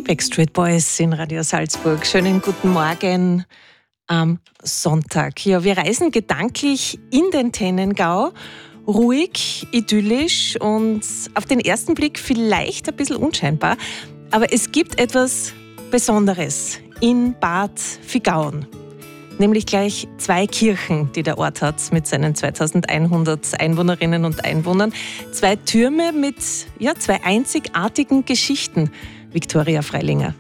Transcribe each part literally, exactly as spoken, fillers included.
Backstreet Boys in Radio Salzburg. Schönen guten Morgen am Sonntag. Ja, wir reisen gedanklich in den Tennengau. Ruhig, idyllisch und auf den ersten Blick vielleicht ein bisschen unscheinbar. Aber es gibt etwas Besonderes in Bad Vigaun. Nämlich gleich zwei Kirchen, die der Ort hat mit seinen zweitausendeinhundert Einwohnerinnen und Einwohnern. Zwei Türme mit ja, zwei einzigartigen Geschichten. Viktoria Freilinger.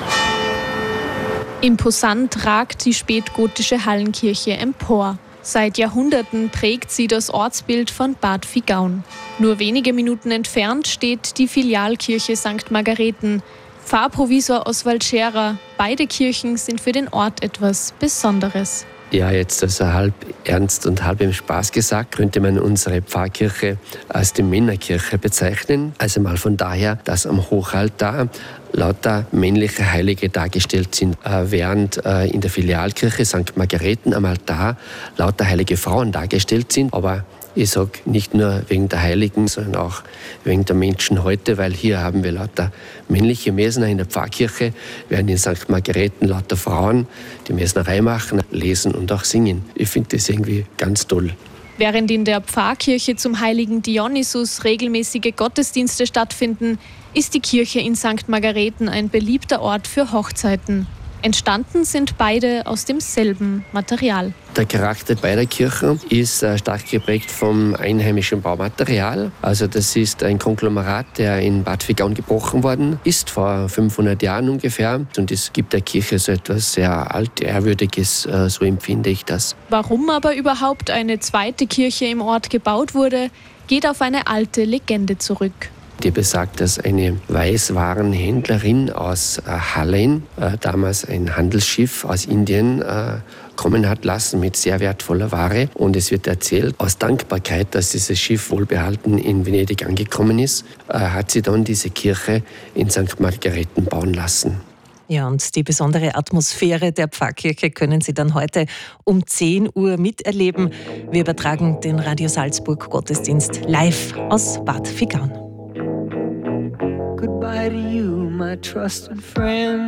Imposant ragt die spätgotische Hallenkirche empor. Seit Jahrhunderten prägt sie das Ortsbild von Bad Vigaun. Nur wenige Minuten entfernt steht die Filialkirche Sankt Margareten. Pfarrprovisor Oswald Scherer, beide Kirchen sind für den Ort etwas Besonderes. Ja, jetzt also halb ernst und halb im Spaß gesagt, könnte man unsere Pfarrkirche als die Männerkirche bezeichnen. Also mal von daher, dass am Hochaltar lauter männliche Heilige dargestellt sind, während in der Filialkirche Sankt Margareten am Altar lauter heilige Frauen dargestellt sind. Aber ich sage nicht nur wegen der Heiligen, sondern auch wegen der Menschen heute, weil hier haben wir lauter männliche Mesner in der Pfarrkirche, während in Sankt Margareten lauter Frauen die Mesnerei machen, lesen und auch singen. Ich finde das irgendwie ganz toll. Während in der Pfarrkirche zum heiligen Dionysus regelmäßige Gottesdienste stattfinden, ist die Kirche in Sankt Margareten ein beliebter Ort für Hochzeiten. Entstanden sind beide aus demselben Material. Der Charakter beider Kirchen ist stark geprägt vom einheimischen Baumaterial. Also das ist ein Konglomerat, der in Bad Vigaun gebrochen worden ist, vor fünfhundert Jahren ungefähr. Und es gibt der Kirche so etwas sehr Altehrwürdiges, so empfinde ich das. Warum aber überhaupt eine zweite Kirche im Ort gebaut wurde, geht auf eine alte Legende zurück. Die besagt, dass eine Weißwarenhändlerin aus Hallein, äh, damals ein Handelsschiff aus Indien, äh, kommen hat lassen mit sehr wertvoller Ware. Und es wird erzählt, aus Dankbarkeit, dass dieses Schiff wohlbehalten in Venedig angekommen ist, äh, hat sie dann diese Kirche in Sankt Margareten bauen lassen. Ja, und die besondere Atmosphäre der Pfarrkirche können Sie dann heute um zehn Uhr miterleben. Wir übertragen den Radio Salzburg Gottesdienst live aus Bad Vigaun. Goodbye to you, my trusted friend.